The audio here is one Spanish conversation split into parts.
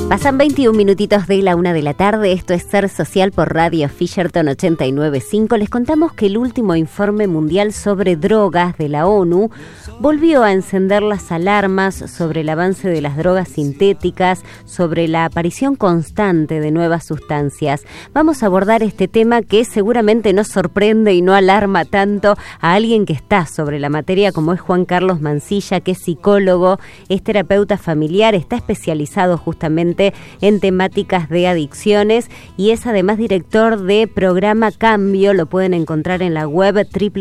Pasan 21 minutitos de la 1 de la tarde, esto es Ser Social por Radio Fisherton 89.5. Les contamos que el último informe mundial sobre drogas de la ONU volvió a encender las alarmas sobre el avance de las drogas sintéticas, sobre la aparición constante de nuevas sustancias. Vamos a abordar este tema que seguramente no sorprende y no alarma tanto a alguien que está sobre la materia, como es Juan Carlos Mancilla, que es psicólogo, es terapeuta familiar, está especializado justamente en temáticas de adicciones y es además director de Programa Cambio. Lo pueden encontrar en la web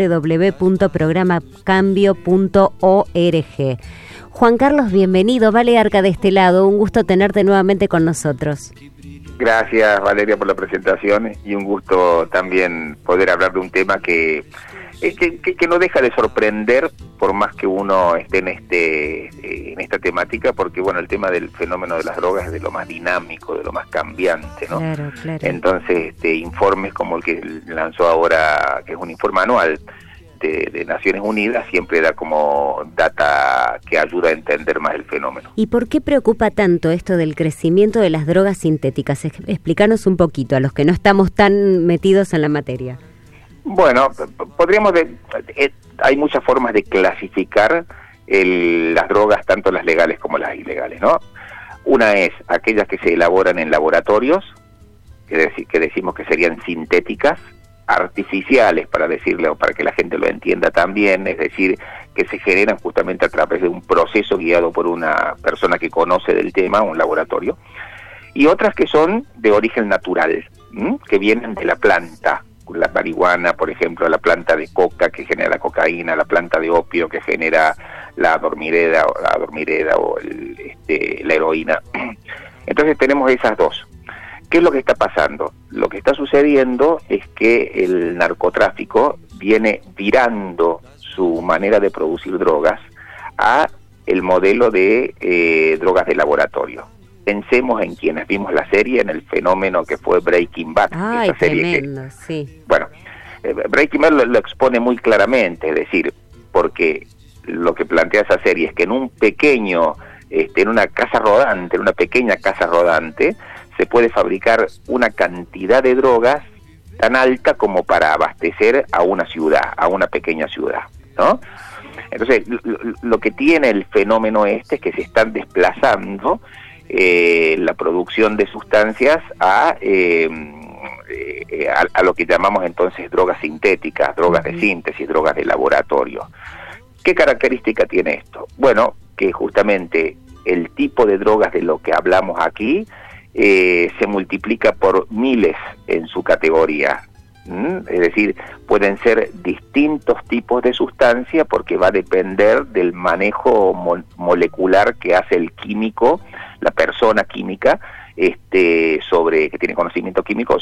www.programacambio.org. Juan Carlos, bienvenido. Vale Arca de este lado, un gusto tenerte nuevamente con nosotros. Gracias, Valeria, por la presentación y un gusto también poder hablar de un tema que no deja de sorprender por más que uno esté en esta temática, porque bueno, el tema del fenómeno de las drogas es de lo más dinámico, de lo más cambiante, ¿no? Claro. Entonces, informes como el que lanzó ahora, que es un informe anual de Naciones Unidas, siempre da como data que ayuda a entender más el fenómeno. ¿Y por qué preocupa tanto esto del crecimiento de las drogas sintéticas? Explícanos un poquito a los que no estamos tan metidos en la materia. Bueno, hay muchas formas de clasificar las drogas, tanto las legales como las ilegales, ¿no? Una es aquellas que se elaboran en laboratorios, que decimos que serían sintéticas, artificiales, para decirle o para que la gente lo entienda también, es decir, que se generan justamente a través de un proceso guiado por una persona que conoce del tema, un laboratorio, y otras que son de origen natural, que vienen de la planta. La marihuana, por ejemplo, la planta de coca que genera la cocaína, la planta de opio que genera la dormireda o la heroína. Entonces tenemos esas dos. ¿Qué es lo que está pasando? Lo que está sucediendo es que el narcotráfico viene virando su manera de producir drogas a el modelo de drogas de laboratorio. Pensemos en quienes vimos la serie, en el fenómeno que fue Breaking Bad. Ay, esa serie tremendo, sí. Bueno, Breaking Bad lo expone muy claramente, es decir, porque lo que plantea esa serie es que en un pequeño, en una pequeña casa rodante, se puede fabricar una cantidad de drogas tan alta como para abastecer a una ciudad, a una pequeña ciudad, ¿no? Entonces, lo que tiene el fenómeno es que se están desplazando la producción de sustancias a lo que llamamos entonces drogas sintéticas, drogas de síntesis, drogas de laboratorio. ¿Qué característica tiene esto? Bueno, que justamente el tipo de drogas de lo que hablamos aquí se multiplica por miles en su categoría. Es decir, pueden ser distintos tipos de sustancia porque va a depender del manejo molecular que hace el químico, la persona química, que tiene conocimiento químico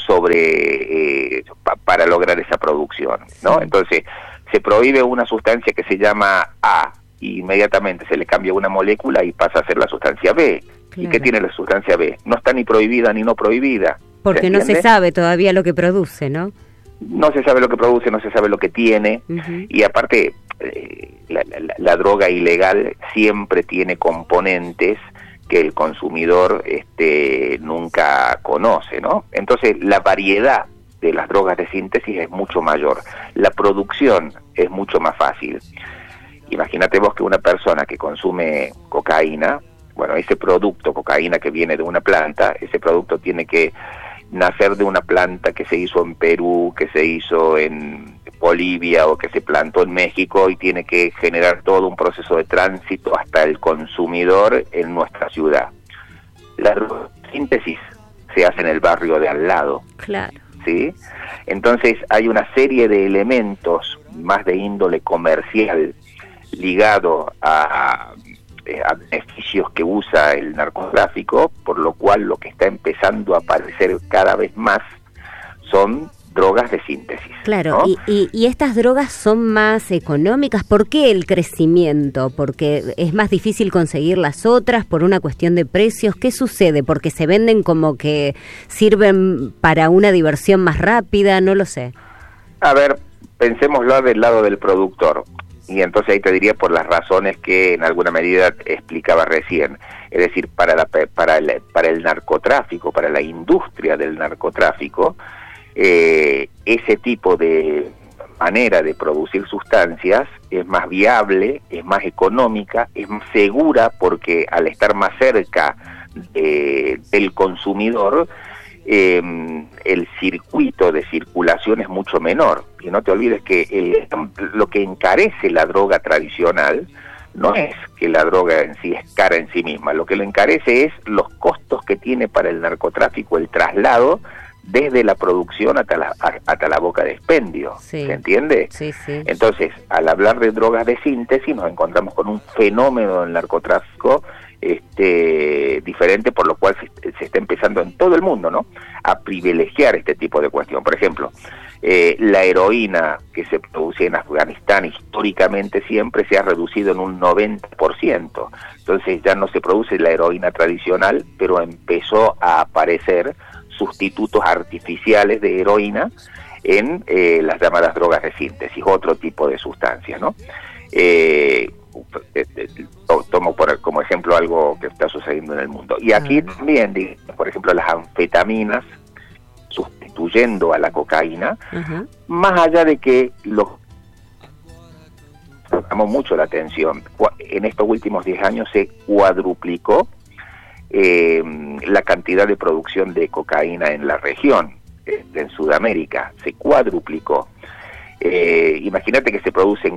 para lograr esa producción, ¿no? Entonces, se prohíbe una sustancia que se llama A, y inmediatamente se le cambia una molécula y pasa a ser la sustancia B. Claro. ¿Y qué tiene la sustancia B? No está ni prohibida ni no prohibida. Porque no se sabe todavía lo que produce, ¿no? No se sabe lo que produce, no se sabe lo que tiene, y aparte la droga ilegal siempre tiene componentes que el consumidor nunca conoce, ¿no? Entonces la variedad de las drogas de síntesis es mucho mayor, la producción es mucho más fácil. Imagínate vos que una persona que consume cocaína, bueno, ese producto, cocaína que viene de una planta, ese producto tiene que nacer de una planta que se hizo en Perú, que se hizo en Bolivia o que se plantó en México, y tiene que generar todo un proceso de tránsito hasta el consumidor en nuestra ciudad. La síntesis se hace en el barrio de al lado. Claro. ¿Sí? Entonces hay una serie de elementos más de índole comercial ligado a beneficios que usa el narcotráfico, por lo cual lo que está empezando a aparecer cada vez más son drogas de síntesis. Claro, ¿no? Y estas drogas son más económicas. ¿Por qué el crecimiento? ¿Porque es más difícil conseguir las otras? ¿Por una cuestión de precios? ¿Qué sucede? ¿Porque se venden como que sirven para una diversión más rápida? No lo sé. A ver, pensémoslo del lado del productor. Y entonces ahí te diría por las razones que en alguna medida explicaba recién. Es decir, para el narcotráfico, para la industria del narcotráfico, ese tipo de manera de producir sustancias es más viable, es más económica, es más segura, porque al estar más cerca del consumidor, el circuito de circulación es mucho menor. Y no te olvides que lo que encarece la droga tradicional no es que la droga en sí es cara en sí misma, lo que lo encarece es los costos que tiene para el narcotráfico el traslado desde la producción hasta la boca de expendio. Sí. ¿Se entiende? Sí, sí. Entonces, al hablar de drogas de síntesis, nos encontramos con un fenómeno del narcotráfico diferente, por lo cual se está empezando en todo el mundo, ¿no?, a privilegiar este tipo de cuestión. Por ejemplo, la heroína que se producía en Afganistán históricamente siempre se ha reducido en un 90%. Entonces ya no se produce la heroína tradicional, pero empezó a aparecer sustitutos artificiales de heroína en las llamadas drogas de síntesis, otro tipo de sustancias, ¿no? Tomo como ejemplo algo que está sucediendo en el mundo. Y aquí también, por ejemplo, las anfetaminas sustituyendo a la cocaína, más allá de que llamó mucho la atención, en estos últimos 10 años se cuadruplicó la cantidad de producción de cocaína en la región, en Sudamérica, se cuadruplicó. Imagínate que se producen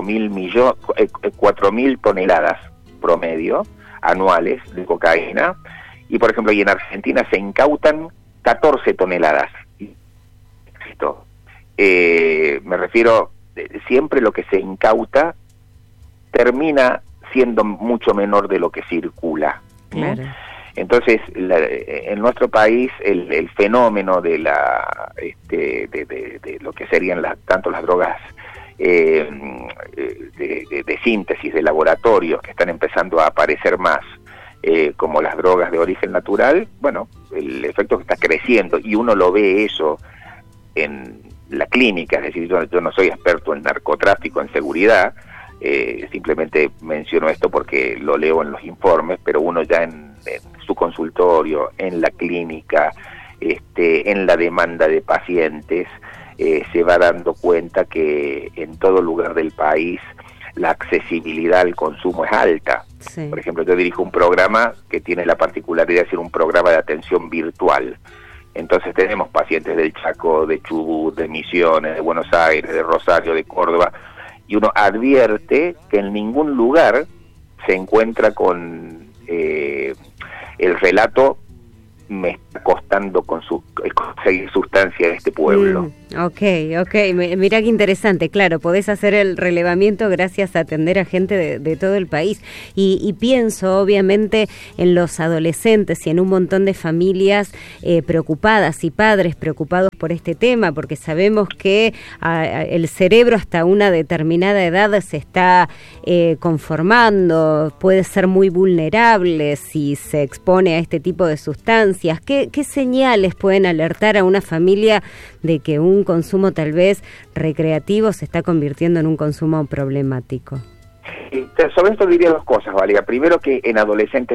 4.000 toneladas promedio anuales de cocaína, y por ejemplo, y en Argentina se incautan 14 toneladas. Me refiero, siempre lo que se incauta termina siendo mucho menor de lo que circula. Claro. Entonces, en nuestro país el fenómeno de de lo que serían tanto las drogas de síntesis de laboratorios, que están empezando a aparecer más, como las drogas de origen natural, bueno, el efecto que está creciendo, y uno lo ve eso en la clínica. Es decir, yo no soy experto en narcotráfico, en seguridad, simplemente menciono esto porque lo leo en los informes, pero uno ya en su consultorio, en la clínica, en la demanda de pacientes, se va dando cuenta que en todo lugar del país la accesibilidad al consumo es alta. Sí. Por ejemplo, yo dirijo un programa que tiene la particularidad de ser un programa de atención virtual. Entonces tenemos pacientes del Chaco, de Chubut, de Misiones, de Buenos Aires, de Rosario, de Córdoba, y uno advierte que en ningún lugar se encuentra con el relato: me está costando conseguir sustancia de este pueblo. Ok, mirá qué interesante. Claro, podés hacer el relevamiento gracias a atender a gente de todo el país. Y pienso, obviamente, en los adolescentes y en un montón de familias preocupadas y padres preocupados por este tema, porque sabemos que el cerebro hasta una determinada edad se está conformando, puede ser muy vulnerable si se expone a este tipo de sustancias. ¿Qué señales pueden alertar a una familia de que un consumo tal vez recreativo se está convirtiendo en un consumo problemático? Sobre esto diría dos cosas, Valeria. Primero, que en adolescentes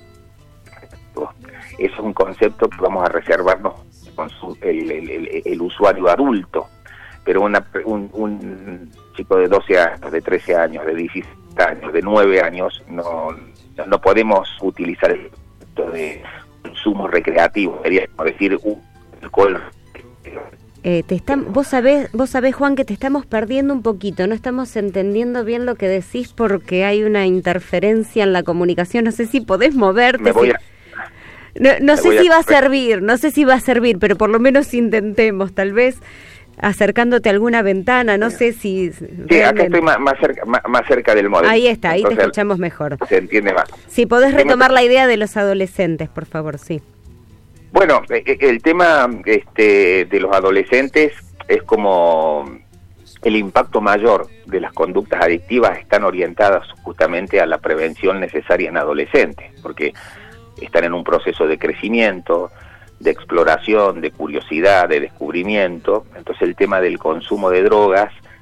es un concepto que vamos a reservarnos con el usuario adulto, pero un chico de 12 años, de 13 años, de 17 años, de 9 años, no podemos utilizar el concepto de consumo recreativo, sería como decir un alcohol. Vos sabés, Juan, que te estamos perdiendo un poquito, no estamos entendiendo bien lo que decís porque hay una interferencia en la comunicación. No sé si podés moverte. No sé si va a servir, pero por lo menos intentemos, tal vez acercándote a alguna ventana, no sé si... Sí, realmente... acá estoy más cerca del modelo. Ahí está, ahí te escuchamos mejor. Se entiende más. Si podés retomar la idea de los adolescentes, por favor, sí. Bueno, el tema de los adolescentes es como el impacto mayor de las conductas adictivas están orientadas justamente a la prevención necesaria en adolescentes, porque están en un proceso de crecimiento, de exploración, de curiosidad, de descubrimiento. Entonces el tema del consumo de drogas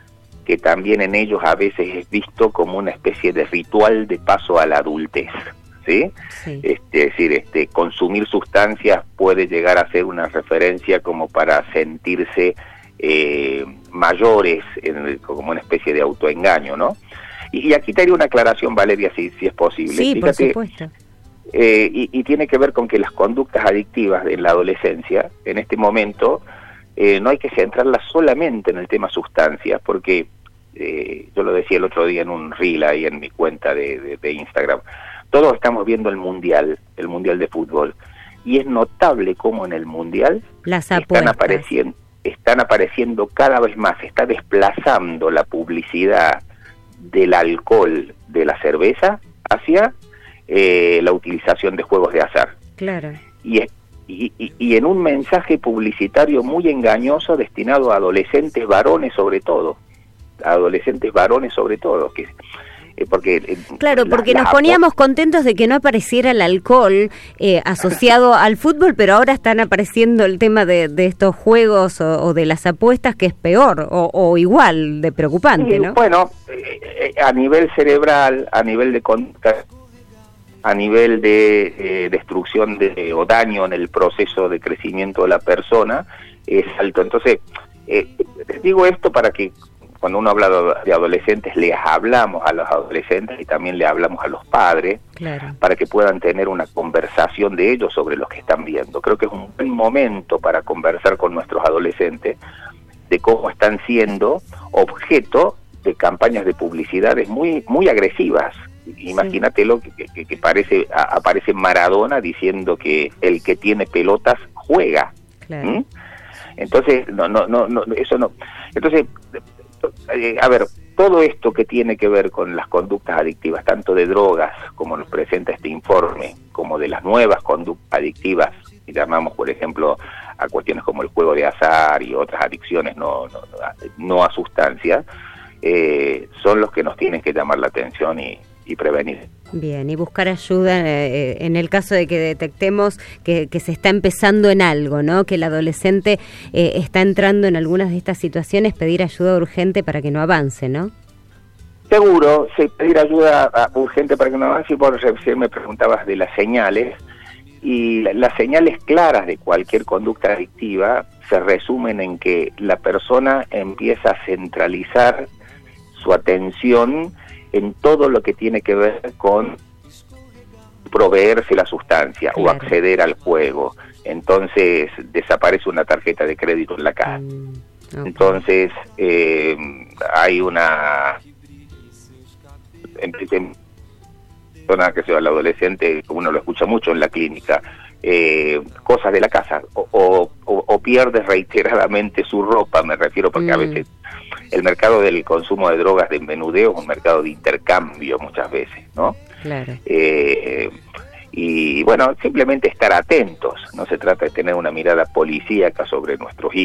que también en ellos a veces es visto como una especie de ritual de paso a la adultez, ¿sí? Sí. Es decir, consumir sustancias puede llegar a ser una referencia como para sentirse mayores, como una especie de autoengaño, ¿no? Y aquí te haría una aclaración, Valeria, si es posible. Sí, Fíjate, por supuesto. Y tiene que ver con que las conductas adictivas en la adolescencia, en este momento, no hay que centrarlas solamente en el tema sustancias, porque yo lo decía el otro día en un reel ahí en mi cuenta de Instagram, todos estamos viendo el mundial de fútbol, y es notable cómo en el mundial Las apuestas están apareciendo cada vez más, está desplazando la publicidad del alcohol, de la cerveza, hacia la utilización de juegos de azar. Claro. Y en un mensaje publicitario muy engañoso destinado a adolescentes varones sobre todo, que porque claro, porque nos poníamos contentos de que no apareciera el alcohol asociado al fútbol, pero ahora están apareciendo el tema de estos juegos o de las apuestas, que es peor o igual de preocupante, ¿no? Bueno, a nivel cerebral, a nivel de conducta, a nivel de destrucción o daño en el proceso de crecimiento de la persona, es alto. Entonces, digo esto para que cuando uno habla de adolescentes, les hablamos a los adolescentes y también le hablamos a los padres, claro, para que puedan tener una conversación de ellos sobre lo que están viendo. Creo que es un buen momento para conversar con nuestros adolescentes de cómo están siendo objeto de campañas de publicidades muy, muy agresivas. Imagínatelo, que aparece Maradona diciendo que el que tiene pelotas juega. Claro. Entonces, no, eso no. Entonces, a ver, todo esto que tiene que ver con las conductas adictivas, tanto de drogas, como nos presenta este informe, como de las nuevas conductas adictivas, y llamamos, por ejemplo, a cuestiones como el juego de azar y otras adicciones no a sustancias, son los que nos tienen que llamar la atención y prevenir. Bien, y buscar ayuda en el caso de que detectemos que se está empezando en algo, ¿no? Que el adolescente está entrando en algunas de estas situaciones, pedir ayuda urgente para que no avance, ¿no? Seguro, pedir ayuda urgente para que no avance. Y por recién me preguntabas de las señales, y las señales claras de cualquier conducta adictiva se resumen en que la persona empieza a centralizar su atención en todo lo que tiene que ver con proveerse la sustancia, claro, o acceder al juego. Entonces desaparece una tarjeta de crédito en la casa. Okay. Entonces hay una persona que sea el adolescente, uno lo escucha mucho en la clínica, cosas de la casa, o pierde reiteradamente su ropa, me refiero, porque a veces el mercado del consumo de drogas de menudeo es un mercado de intercambio muchas veces, ¿no? Claro. Y bueno, simplemente estar atentos, no se trata de tener una mirada policíaca sobre nuestros hijos.